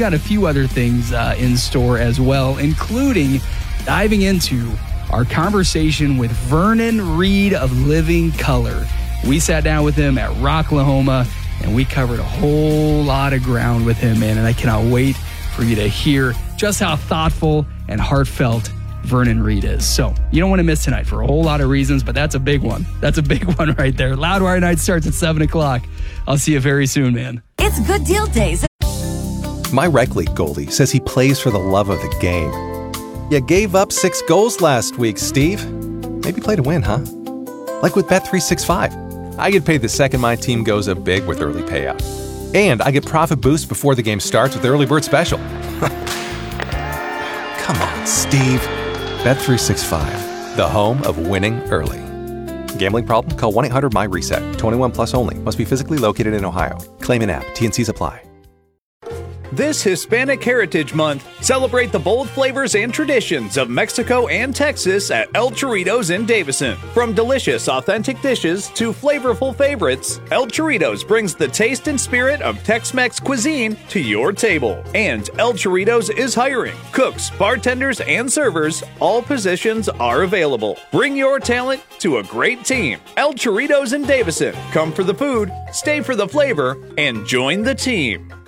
got a few other things in store as well, including diving into our conversation with Vernon Reid of Living Color. We sat down with him at Rocklahoma, and we covered a whole lot of ground with him, man, and I cannot wait for you to hear just how thoughtful and heartfelt Vernon Reid is. So you don't want to miss tonight for a whole lot of reasons, but that's a big one. That's a big one right there. Loudwire Night starts at 7 o'clock. I'll see you very soon, man. It's Good Deal Days. My rec league goalie says he plays for the love of the game. You gave up 6 goals last week, Steve. Maybe play to win, huh? Like with Bet365. I get paid the second my team goes up big with early payout. And I get profit boost before the game starts with Early Bird Special. Come on, Steve. Bet365, the home of winning early. Gambling problem? Call 1-800-MY-RESET. 21 plus only. Must be physically located in Ohio. Claim in app. T&Cs apply. This Hispanic Heritage Month, celebrate the bold flavors and traditions of Mexico and Texas at El Chorritos in Davison. From delicious, authentic dishes to flavorful favorites, El Chorritos brings the taste and spirit of Tex-Mex cuisine to your table. And El Chorritos is hiring cooks, bartenders, and servers. All positions are available. Bring your talent to a great team. El Chorritos in Davison. Come for the food, stay for the flavor, and join the team.